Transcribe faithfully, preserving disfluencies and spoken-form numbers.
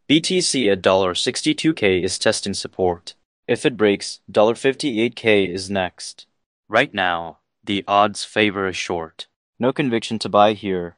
B T C at sixty-two K is testing support. If it breaks, fifty-eight K is next. Right now, the odds favor a short. No conviction to buy here.